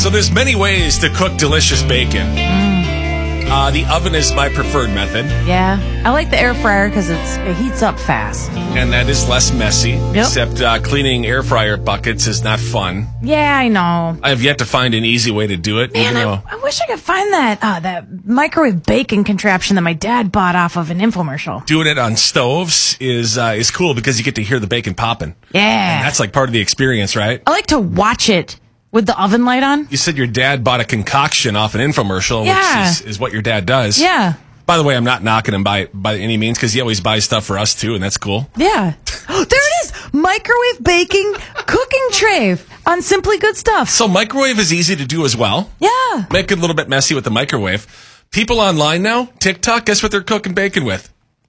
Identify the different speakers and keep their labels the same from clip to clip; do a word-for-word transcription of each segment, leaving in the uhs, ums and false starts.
Speaker 1: So there's many ways to cook delicious bacon.
Speaker 2: Mm.
Speaker 1: Uh, the oven is my preferred method.
Speaker 2: Yeah. I like the air fryer because it heats up fast.
Speaker 1: And that is less messy.
Speaker 2: Yep.
Speaker 1: Except uh, cleaning air fryer buckets is not fun.
Speaker 2: Yeah, I know.
Speaker 1: I have yet to find an easy way to do it.
Speaker 2: Man,
Speaker 1: even though
Speaker 2: I, I wish I could find that uh, that microwave bacon contraption that my dad bought off of an infomercial.
Speaker 1: doing it on stoves is uh, is cool because you get to hear the bacon popping.
Speaker 2: Yeah.
Speaker 1: And that's like part of the experience, right?
Speaker 2: I like to watch it with the oven light on.
Speaker 1: You said your dad bought a concoction off an infomercial,
Speaker 2: Yeah.
Speaker 1: which is, is what your dad does.
Speaker 2: Yeah.
Speaker 1: By the way, I'm not knocking him by by any means because he always buys stuff for us too, and that's cool.
Speaker 2: Yeah. There it is. Microwave baking cooking tray on Simply Good Stuff.
Speaker 1: So microwave is easy to do as well.
Speaker 2: Yeah.
Speaker 1: Make it a little bit messy with the microwave. People online now, TikTok, guess what they're cooking bacon with?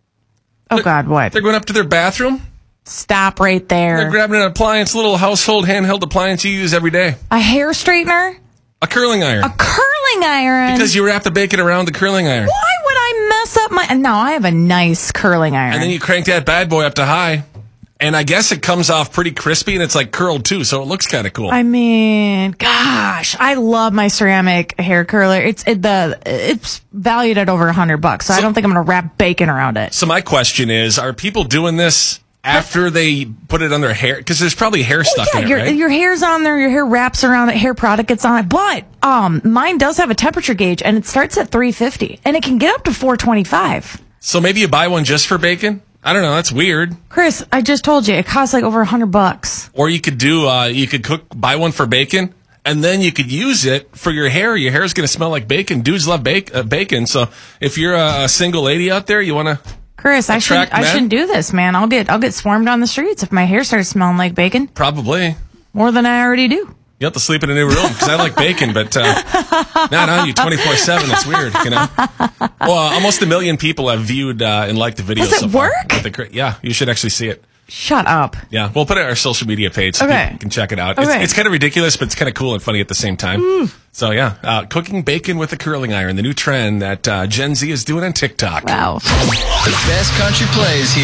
Speaker 2: Oh, God, what?
Speaker 1: They're going up to their bathroom.
Speaker 2: Stop right
Speaker 1: They're
Speaker 2: there.
Speaker 1: grabbing an appliance, little household handheld appliance you use every day.
Speaker 2: A hair straightener?
Speaker 1: A curling iron.
Speaker 2: A curling iron?
Speaker 1: Because you wrap the bacon around the curling iron.
Speaker 2: Why would I mess up my... No, I have a nice curling iron.
Speaker 1: And then you crank that bad boy up to high. And I guess it comes off pretty crispy and it's like curled too, so it looks kind of cool.
Speaker 2: I mean, gosh, I love my ceramic hair curler. It's it, the it's valued at over a hundred bucks, so, so I don't think I'm going to wrap bacon around it.
Speaker 1: So my question is, are people doing this after they put it on their hair? Because there's probably hair stuck
Speaker 2: yeah,
Speaker 1: in it,
Speaker 2: your,
Speaker 1: right?
Speaker 2: your hair's on there, your hair wraps around it, hair product gets on it. But um, mine does have a temperature gauge, and it starts at three fifty, and it can get up to four twenty-five.
Speaker 1: So maybe you buy one just for bacon? I don't know. That's weird.
Speaker 2: Chris, I just told you it costs like over a hundred bucks.
Speaker 1: Or you could do, uh, you could cook, buy one for bacon, and then you could use it for your hair. Your hair is going to smell like bacon. Dudes love bake, uh, bacon. So if you're a, a single lady out there, you want to.
Speaker 2: Chris, I shouldn't, I shouldn't do this, man. I'll get, I'll get swarmed on the streets if my hair starts smelling like bacon.
Speaker 1: Probably.
Speaker 2: More than I already do.
Speaker 1: You have to sleep in a new room because I like bacon, but uh, not on you twenty-four seven. It's weird, you know. Well, uh, almost a million people have viewed uh, and liked the video.
Speaker 2: Does it
Speaker 1: so far
Speaker 2: work?
Speaker 1: with the cra- yeah, you should actually see it.
Speaker 2: Shut up.
Speaker 1: Yeah, we'll put it on our social media page so
Speaker 2: Okay.
Speaker 1: people can check it out.
Speaker 2: Okay.
Speaker 1: It's, it's kind of ridiculous, but it's kind of cool and funny at the same time.
Speaker 2: Mm.
Speaker 1: So yeah, uh, cooking bacon with a curling iron, the new trend that uh, Gen Z is doing on TikTok.
Speaker 2: Wow.
Speaker 3: The best country plays here.